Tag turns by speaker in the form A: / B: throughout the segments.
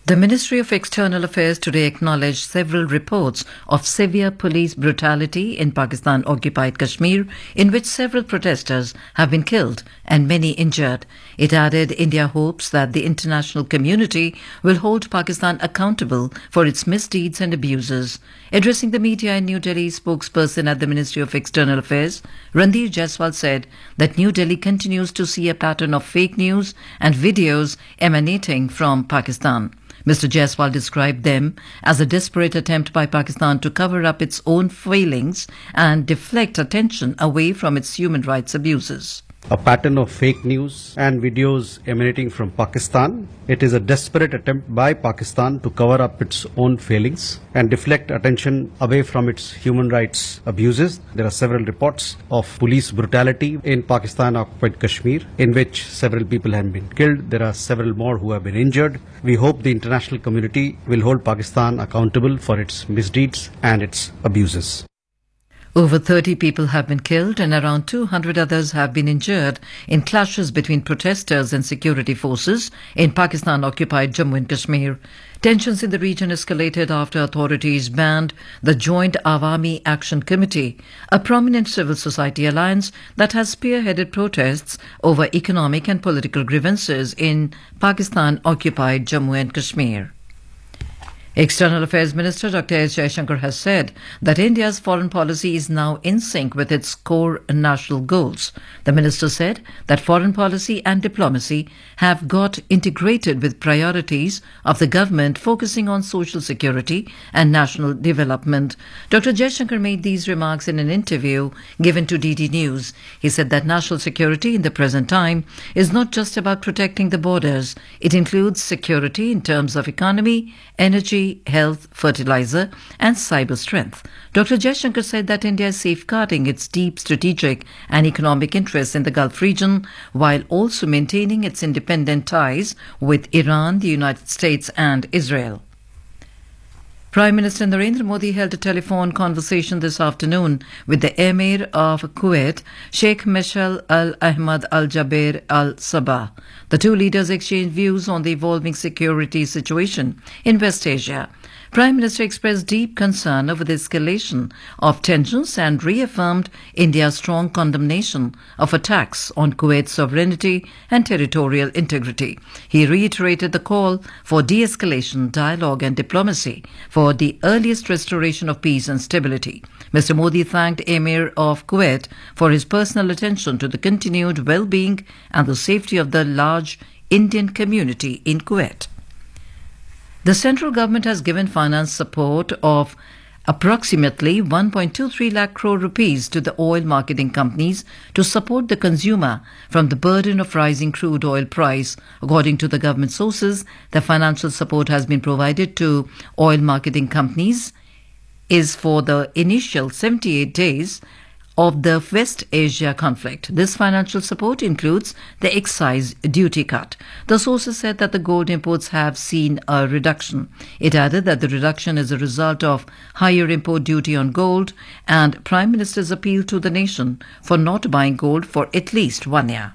A: The Ministry of External Affairs today acknowledged several reports of severe police brutality in Pakistan-occupied Kashmir, in which several protesters have been killed and many injured. It added India hopes that the international community will hold Pakistan accountable for its misdeeds and abuses. Addressing the media in New Delhi, spokesperson at the Ministry of External Affairs, Randir Jaiswal, said that New Delhi continues to see a pattern of fake news and videos emanating from Pakistan. Mr. Jaiswal described them as a desperate attempt by Pakistan to cover up its own failings and deflect attention away from its human rights abuses.
B: A pattern of fake news and videos emanating from Pakistan. It is a desperate attempt by Pakistan to cover up its own failings and deflect attention away from its human rights abuses. There are several reports of police brutality in Pakistan-occupied Kashmir, in which several people have been killed. There are several more who have been injured. We hope the international community will hold Pakistan accountable for its misdeeds and its abuses.
A: Over 30 people have been killed and around 200 others have been injured in clashes between protesters and security forces in Pakistan-occupied Jammu and Kashmir. Tensions in the region escalated after authorities banned the Joint Awami Action Committee, a prominent civil society alliance that has spearheaded protests over economic and political grievances in Pakistan-occupied Jammu and Kashmir. External Affairs Minister Dr. S. Jaishankar has said that India's foreign policy is now in sync with its core national goals. The minister said that foreign policy and diplomacy have got integrated with priorities of the government focusing on social security and national development. Dr. Jaishankar made these remarks in an interview given to DD News. He said that national security in the present time is not just about protecting the borders. It includes security in terms of economy, energy, health, fertilizer and cyber strength. Dr. Jaishankar said that India is safeguarding its deep strategic and economic interests in the Gulf region while also maintaining its independent ties with Iran, the United States and Israel. Prime Minister Narendra Modi held a telephone conversation this afternoon with the Emir of Kuwait, Sheikh Meshal Al Ahmad Al Jaber Al Sabah. The two leaders exchanged views on the evolving security situation in West Asia. Prime Minister expressed deep concern over the escalation of tensions and reaffirmed India's strong condemnation of attacks on Kuwait's sovereignty and territorial integrity. He reiterated the call for de-escalation, dialogue and diplomacy for the earliest restoration of peace and stability. Mr. Modi thanked Emir of Kuwait for his personal attention to the continued well-being and the safety of the large Indian community in Kuwait. The central government has given finance support of approximately 1.23 lakh crore rupees to the oil marketing companies to support the consumer from the burden of rising crude oil price. According to the government sources, the financial support has been provided to oil marketing companies is for the initial 78 days of the West Asia conflict. This financial support includes the excise duty cut. The sources said that the gold imports have seen a reduction. It added that the reduction is a result of higher import duty on gold and Prime Minister's appeal to the nation for not buying gold for at least 1 year.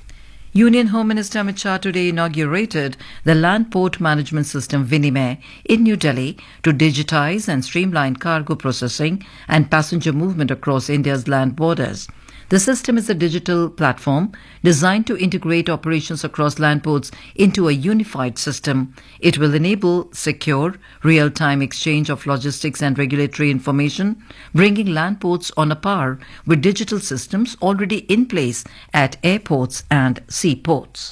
A: Union Home Minister Amit Shah today inaugurated the Land Port Management System Vinimay in New Delhi to digitize and streamline cargo processing and passenger movement across India's land borders. The system is a digital platform designed to integrate operations across land ports into a unified system. It will enable secure, real-time exchange of logistics and regulatory information, bringing land ports on a par with digital systems already in place at airports and seaports.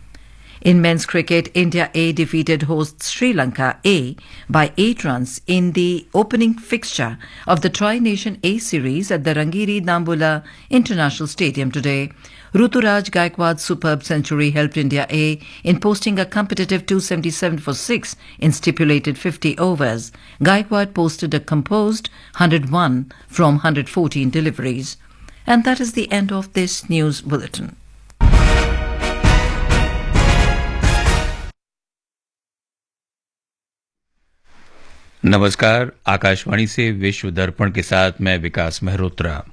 A: In men's cricket, India A defeated hosts Sri Lanka A by 8 runs in the opening fixture of the Tri-Nation A Series at the Rangiri Dambula International Stadium today. Ruturaj Gaikwad's superb century helped India A in posting a competitive 277 for 6 in stipulated 50 overs. Gaikwad posted a composed 101 from 114 deliveries. And that is the end of this news bulletin.
C: नमस्कार, आकाशवाणी से विश्व दर्पण के साथ मैं विकास मेहरोत्रा।